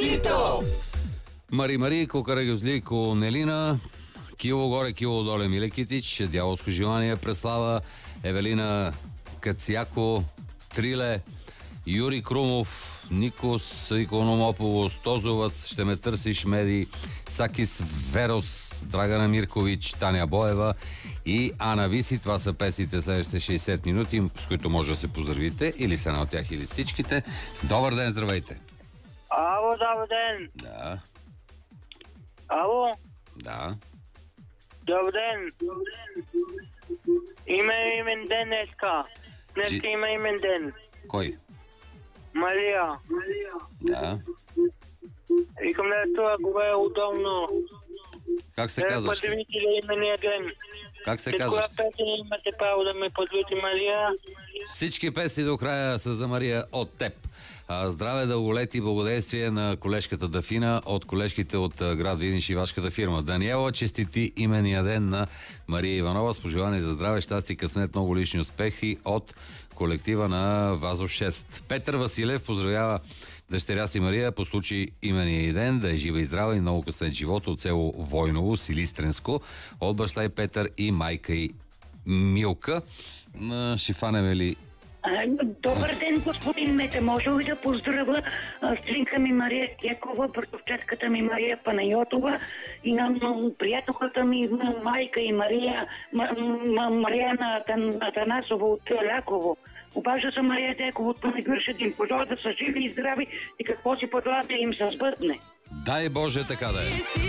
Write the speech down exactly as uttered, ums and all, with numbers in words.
хито! Мари Марийко, Карагюзлийко, Нелина, кило горе, кило доле Милекитич, Дяволско желание, Преслава, Евелина Кацяко, Триле, Юрий Крумов, Никос Икономополос, Тозовац, Ще ме търсиш, Меди, Сакис Верос, Драгана Миркович, Таня Боева и Ана Виси. Това са песните следващите шейсет минути, с които може да се поздравите, или са на от тях, или всичките. Добър ден, здравейте! Ало, добър ден! Да. Ало? Да. Добър ден! Има имен ден днеска. Днеска Жи... има имен ден. Кой? Мария. Да. Викам да това го е удобно. Как се да казваш? Да поздравите ли имения ден? Как се След казваш? коя песен имате право да ме поздравите, Мария? Всички песни до края са за Мария от теб. А, здраве, дълголетие и благодействие на колежката Дафина от колежките от а, град Видин, шивашката фирма. Даниела, честити имения ден на Мария Иванова с пожелание за здраве, щастие, късмет, много лични успехи от колектива на Вазов шест. Петър Василев поздравява дъщеря си Мария по случай имения ден, да е жива и здрава и много късмет живота от село Войново, Силистренско, от баща и Петър и майка и Милка. Ще фанеме ли? Добър ден, господин Мете. Може ли да поздравя стринка ми Мария Кекова, братовчетката ми Мария Панайотова и на приятелката ми майка и Мария Марияна Атанасова от Ляково. Обажда се Мария Кекова от Панагюрша да им пожелая да са живи и здрави и какво си пожелая да им се сбъдне. Дай Боже така да е.